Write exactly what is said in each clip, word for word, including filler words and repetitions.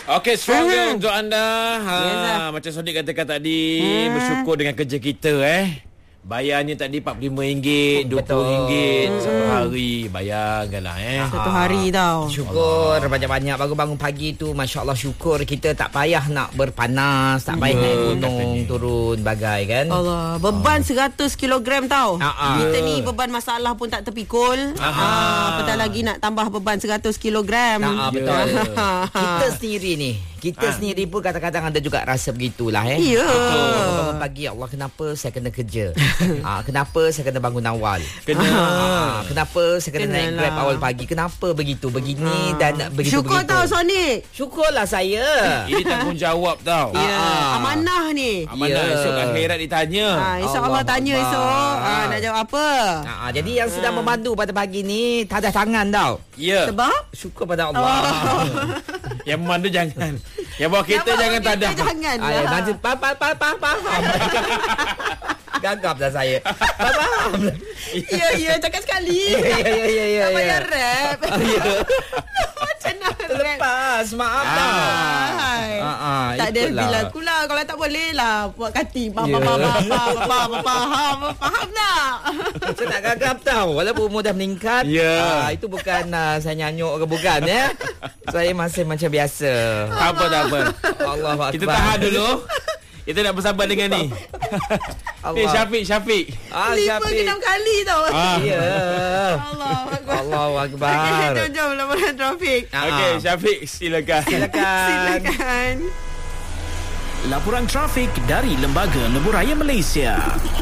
Okey, strong Hmm. dia untuk anda. Ha, Yes, lah. macam Sodik katakan tadi, Hmm. bersyukur dengan kerja kita eh. Bayarnya tadi empat puluh lima ringgit, dua puluh ringgit satu hari. Bayangkanlah eh. Satu hari tau. Syukur banyak-banyak bangun-bangun pagi tu, masya-Allah, syukur kita tak payah nak berpanas, tak payah Ya, naik gunung katanya. turun bagai kan. Allah, beban seratus kilogram tau. Ah, ah. Kita ni beban masalah pun tak terpikul. Ah. Ah, apatah lagi nak tambah beban seratus kilogram. Ah, ah, betul. Ya. Kita sendiri ni, kita Ah. sendiri pun kadang-kadang ada juga rasa begitulah eh. Ya. Bangun pagi, Allah, kenapa saya kena kerja? ah, kenapa saya kena bangun awal? Kena. Ah, kenapa saya kena naik Kenalah. Grab awal pagi? Kenapa begitu? Begini dan begitu Syukur begitu. tau Sonic. Syukurlah saya. Ini tanggungjawab tau. Ya, ah. amanah ni. Amanah Ya. esok akhirat ditanya. Ah, esok Allah Allah tanya Akbar. esok. Ah, nak jawab apa? Ah, jadi yang sedang memandu pada pagi ni tadah tangan tau. Ya. Sebab Syukur pada Allah. Yang memandu jangan. Yang bawa kereta Yang jangan bawa tadah. kereta Jangan Ah, lah. nanti faham faham faham faham. Gagap dah saya. Faham. Ya, ya, cakap sekali. Ya ya ya ya ya. Tak payah rap. Macam nak rap. Lepas, maaf Ah. tau. Hai. Ah, ah, Tak ada ikutlah. bilang aku lah. Kalau tak boleh lah buat kati. Faham, Ya. faham, faham, faham, faham, faham, faham tak? Saya tak gagap tau. Walaupun umur dah meningkat. Ya. ah, Itu bukan uh, saya nyanyuk ke bukan ya. Saya masih macam biasa. Tak apa, tak apa. Allah Akbar. Kita tahan dulu. Kita nak bersabar dengan ni. Ni Syafiq, Syafiq. Ah, Lima ke Syafiq. enam kali tau. Ah. Ya. Allah Akbar. Allahu Akbar. Okey, jom, jom. Laporan trafik. Ah, Okey, ah. Syafiq, silakan. Silakan. Silakan. Laporan trafik dari Lembaga Lebuh Raya Malaysia.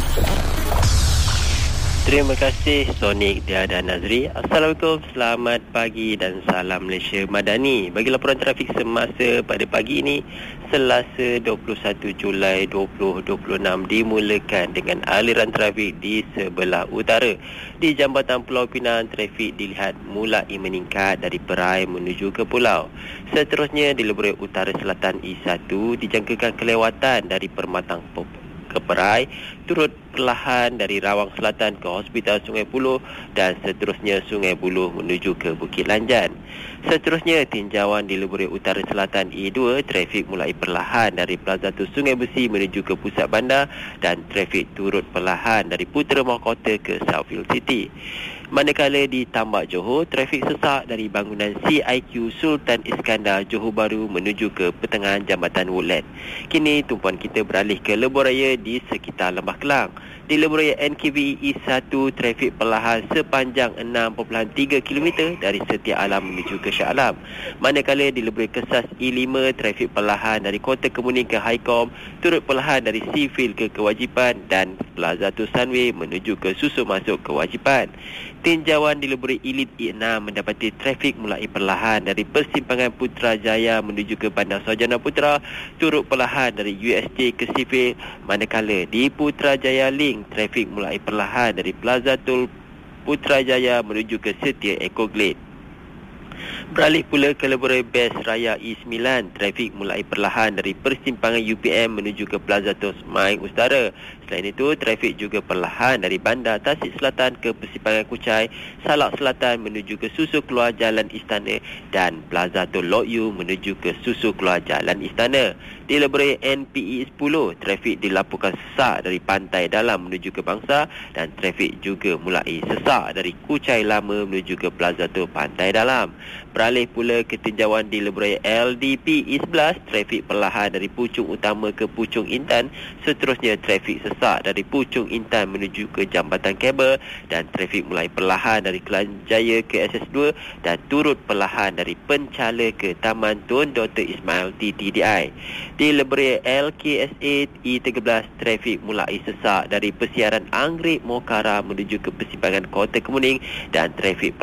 Terima kasih Sonic, Dia dan Nazri. Assalamualaikum, selamat pagi dan salam Malaysia Madani. Bagi laporan trafik semasa pada pagi ini, Selasa dua puluh satu Julai dua ribu dua puluh enam dimulakan dengan aliran trafik di sebelah utara. Di Jambatan Pulau Pinang, trafik dilihat mulai meningkat dari Perai menuju ke pulau. Seterusnya di Lebuh Utara Selatan I satu dijangkakan kelewatan dari Permatang Pop ke Perai, turut perlahan dari Rawang Selatan ke Hospital Sungai Buloh dan seterusnya Sungai Buloh menuju ke Bukit Lanjan. Seterusnya tinjauan di Lebuh Utara Selatan I dua, trafik mulai perlahan dari Plaza Tu Sungai Besi menuju ke pusat bandar dan trafik turut perlahan dari Putera Mahkota ke Southfield City. Manakala di Tambak Johor, trafik sesak dari bangunan C I Q Sultan Iskandar Johor Bahru menuju ke pertengahan Jambatan Woodland. Kini tumpuan kita beralih ke Lebuh Raya di sekitar Lembah Kelang. Di Lebuh Raya N K V I satu, trafik perlahan sepanjang enam perpuluhan tiga kilometer dari Setia Alam menuju ke Shah Alam. Manakala di Lebuh Raya Kesas I lima, trafik perlahan dari Kota Kemuning ke Highcom, turut perlahan dari Seafield ke Kewajipan dan Plaza Tu Sunway menuju ke Susu Masuk Kewajipan. Tinjauan di Lebuh Raya Elite I enam mendapati trafik mulai perlahan dari Persimpangan Putrajaya menuju ke Bandar Sarjana Putra, turut perlahan dari U S J ke Seafield. Manakala di Putrajaya Link, trafik mulai perlahan dari Plaza Tol Putrajaya menuju ke Setia Eco Glade. Beralih pula ke Lebuh Raya Best Raya I sembilan, trafik mulai perlahan dari Persimpangan U P M menuju ke Plaza Tol Semaing Utara. Selain itu, trafik juga perlahan dari Bandar Tasik Selatan ke Persimpangan Kuchai, Salak Selatan menuju ke Susu Keluar Jalan Istana dan Plaza Tol Lok Yu menuju ke Susu Keluar Jalan Istana. Di Lebuh Raya N P E sepuluh, trafik dilaporkan sesak dari Pantai Dalam menuju ke Bangsa dan trafik juga mulai sesak dari Kuchai Lama menuju ke Plaza Tol Pantai Dalam. Beralih pula ke tinjauan di Lebuh Raya L D P E sebelas, trafik perlahan dari Puchong Utama ke Puchong Intan. Seterusnya trafik sesak dari Puchong Intan menuju ke Jambatan Kabel dan trafik mulai perlahan dari Kelang Jaya ke S S dua dan turut perlahan dari Penchala ke Taman Tun Doktor Ismail T T D I. Di Lebuh Raya L K S A E tiga belas, trafik mulai sesak dari Persiaran Anggrek Mokara menuju ke Persimpangan Kota Kemuning dan trafik